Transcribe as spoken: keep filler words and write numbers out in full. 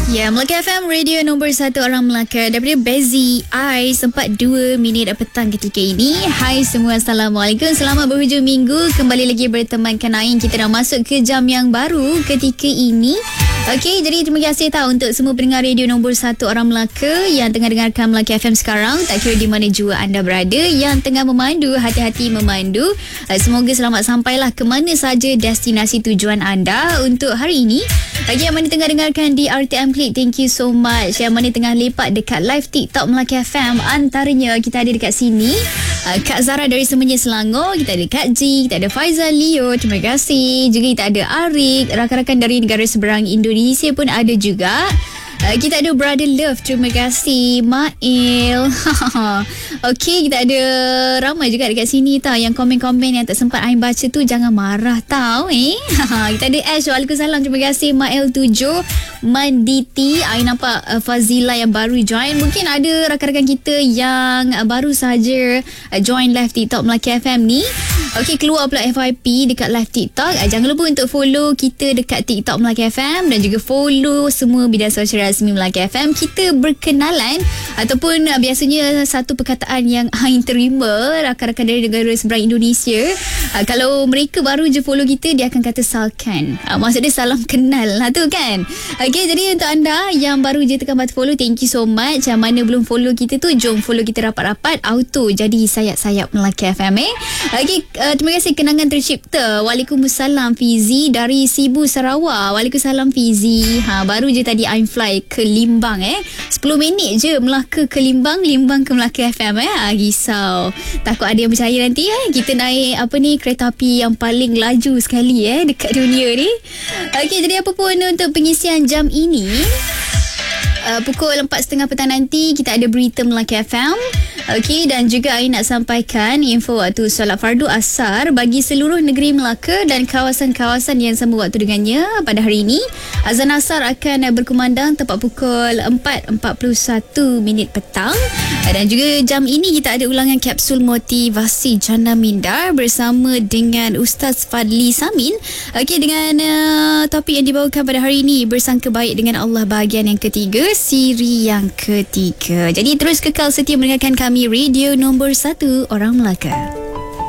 Ya, Melaka F M, radio nombor satu orang Melaka. Daripada Bezi I, sempat dua minit petang ketika ini. Hai semua, Assalamualaikum. Selamat berhujung minggu. Kembali lagi bertemankan Ain. Kita dah masuk ke jam yang baru ketika ini. Okey, jadi terima kasih tahu untuk semua pendengar radio nombor satu orang Melaka yang tengah dengarkan Melaka F M sekarang. Tak kira di mana jua anda berada, yang tengah memandu, hati-hati memandu. Semoga selamat sampailah ke mana saja destinasi tujuan anda untuk hari ini. Bagi yang mana tengah dengarkan di R T M Klik, thank you so much. Yang mana tengah lepak dekat live TikTok Melaka F M, antaranya kita ada dekat sini Kak Zara dari Semenyi Selangor, kita ada Kak G, kita ada Faizal Leo, terima kasih. Juga kita ada Arik, rakan-rakan dari negara seberang Indonesia pun ada juga. Uh, kita ada Brother Love, terima kasih. Mail. Okey, kita ada ramai juga dekat sini tau. Yang komen-komen yang tak sempat Ain baca tu, jangan marah tau eh. Kita ada Ash, waalaikumsalam, terima kasih. Mail tujuh, Manditi. Ain nampak uh, Fazila yang baru join. Mungkin ada rakan-rakan kita yang uh, baru saja uh, join live TikTok Melaka F M ni. Okey, keluar pula F Y P dekat live TikTok. Uh, jangan lupa untuk follow kita dekat TikTok Melaka F M dan juga follow semua bidang sosial rasmi Melaka F M. Kita berkenalan ataupun uh, biasanya satu perkataan yang Ain terima rakan-rakan dari negara seberang Indonesia, uh, kalau mereka baru je follow kita, dia akan kata salkan. Uh, maksud dia salam kenal lah tu kan. Okey, jadi untuk anda yang baru je tekan button follow, thank you so much. Yang mana belum follow kita tu, jom follow kita rapat-rapat, auto jadi sayap-sayap Melaka F M eh. Okey, uh, terima kasih Kenangan Tercipta. Waalaikumsalam Fizi dari Sibu Sarawak. Waalaikumsalam Fizi. Ha, baru je tadi Ain fly ke Limbang eh. sepuluh minit je Melaka ke Limbang, Limbang ke Melaka F M eh. Ha, risau. Takut ada yang percaya nanti eh. Kita naik apa ni, kereta api yang paling laju sekali eh dekat dunia ni. Okey, jadi apa pun untuk pengisian jam ini, Uh, pukul empat tiga puluh petang nanti kita ada berita Melaka F M. Okey, dan juga Ain nak sampaikan info waktu solat fardu asar bagi seluruh negeri Melaka dan kawasan-kawasan yang sama waktu dengannya pada hari ini. Azan asar akan berkumandang tepat pukul empat empat puluh satu minit petang. Dan juga jam ini kita ada ulangan kapsul motivasi Jana Minda bersama dengan Ustaz Fadli Samin. Okey, dengan uh, topik yang dibawakan pada hari ini, bersangka baik dengan Allah bahagian yang ketiga, siri yang ketiga. Jadi terus kekal setia mendengarkan kami, radio nombor satu orang Melaka.